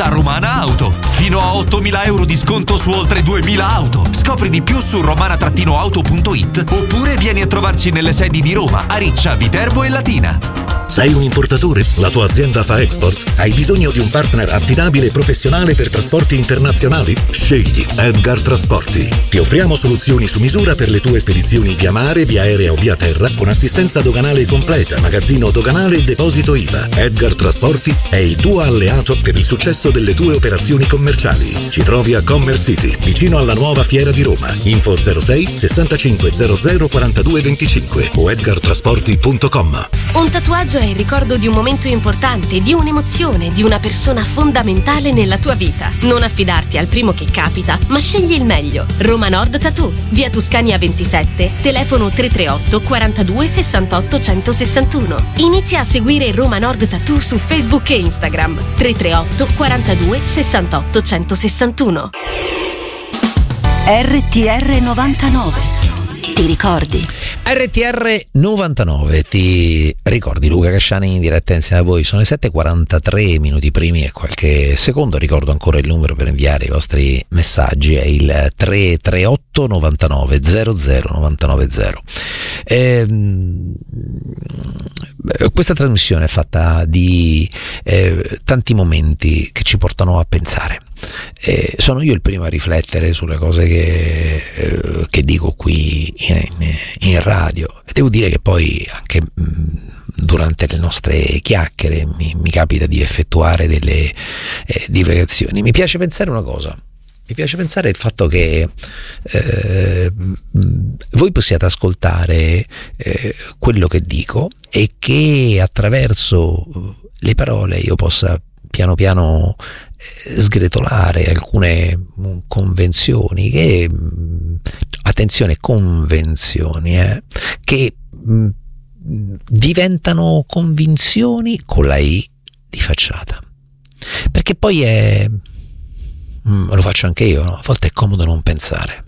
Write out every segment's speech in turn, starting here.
da Romana Auto. Fino a 8.000 euro di sconto su oltre 2.000 auto. Scopri di più su romana-auto.it oppure vieni a trovarci nelle sedi di Roma, Ariccia, Viterbo e Latina. Sei un importatore? La tua azienda fa export? Hai bisogno di un partner affidabile e professionale per trasporti internazionali? Scegli Edgar Trasporti. Ti offriamo soluzioni su misura per le tue spedizioni via mare, via aerea o via terra, con assistenza doganale completa, magazzino doganale e deposito IVA. Edgar Trasporti è il tuo alleato per il successo delle tue operazioni commerciali. Ci trovi a Commerce City, vicino alla nuova Fiera di Roma. Info 06 65 00 42 25 o edgartrasporti.com. Un tatuaggio è il ricordo di un momento importante, di un'emozione, di una persona fondamentale nella tua vita. Non affidarti al primo che capita, ma scegli il meglio. Roma Nord Tattoo, via Tuscania 27, telefono 338 42 68 161. Inizia a seguire Roma Nord Tattoo su Facebook e Instagram. 338 42 68 161. RTR 99. Ti ricordi? RTR 99, ti ricordi? Luca Casciani in diretta insieme a voi. Sono le 7:43 minuti primi e qualche secondo. Ricordo ancora il numero per inviare i vostri messaggi, è il 338 99 00 990. Questa trasmissione è fatta di tanti momenti che ci portano a pensare. Sono io il primo a riflettere sulle cose che dico qui in radio, e devo dire che poi anche durante le nostre chiacchiere mi capita di effettuare delle divagazioni. Mi piace pensare una cosa. Mi piace pensare il fatto che voi possiate ascoltare quello che dico e che attraverso le parole io possa piano piano sgretolare alcune convenzioni che, attenzione, convenzioni che diventano convinzioni con la I di facciata, perché poi lo faccio anche io, no? A volte è comodo non pensare,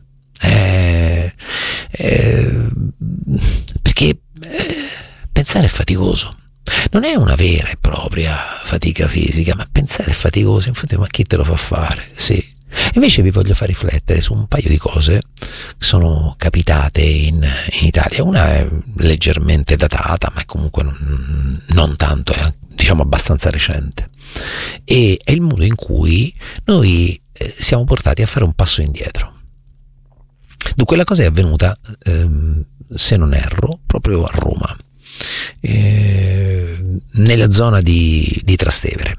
perché pensare è faticoso. Non è una vera e propria fatica fisica, ma pensare è faticoso. Infatti, ma chi te lo fa fare? Sì. Invece vi voglio far riflettere su un paio di cose che sono capitate in Italia. Una è leggermente datata, ma è comunque non tanto, è diciamo abbastanza recente. E è il modo in cui noi siamo portati a fare un passo indietro. Dunque, la cosa è avvenuta, se non erro, proprio a Roma. Nella zona di Trastevere,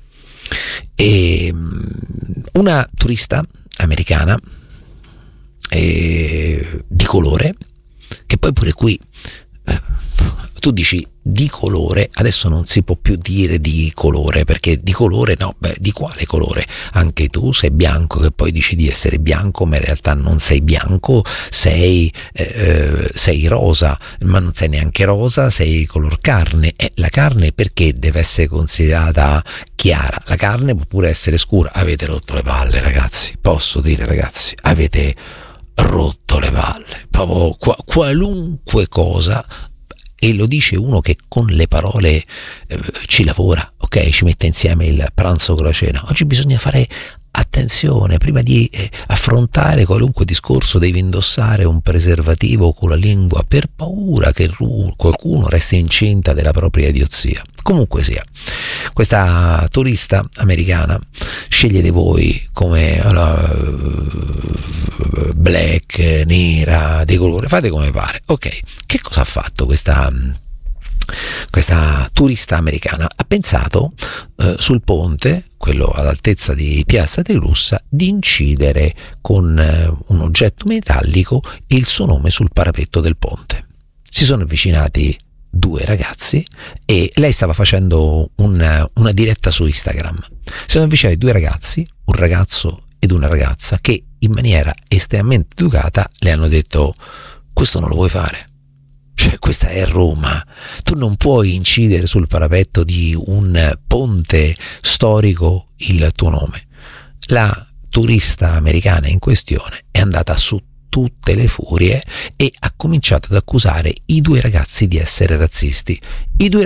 e una turista americana di colore, che poi pure qui tu dici di colore, adesso non si può più dire di colore, perché di colore no, di quale colore? Anche tu sei bianco, che poi dici di essere bianco, ma in realtà non sei bianco, sei rosa, ma non sei neanche rosa, sei color carne. E la carne perché deve essere considerata chiara? La carne può pure essere scura. Avete rotto le palle, ragazzi, posso dire, ragazzi, avete rotto le palle, proprio qualunque cosa. E lo dice uno che con le parole ci lavora, ok? Ci mette insieme il pranzo con la cena. Oggi bisogna fare attenzione, prima di affrontare qualunque discorso devi indossare un preservativo con la lingua per paura che qualcuno resti incinta della propria idiozia. Comunque sia, questa turista americana, scegliete voi come black, nera, di colore, fate come pare. Ok, che cosa ha fatto questa turista americana? Ha pensato sul ponte, quello all'altezza di Piazza Trilussa, di incidere con un oggetto metallico il suo nome sul parapetto del ponte. Si sono avvicinati due ragazzi e lei stava facendo una diretta su Instagram. Si sono avvicinati due ragazzi, un ragazzo ed una ragazza, che in maniera estremamente educata le hanno detto: questo non lo puoi fare, cioè questa è Roma, tu non puoi incidere sul parapetto di un ponte storico il tuo nome. La turista americana in questione è andata su tutte le furie e ha cominciato ad accusare i due ragazzi di essere razzisti. I due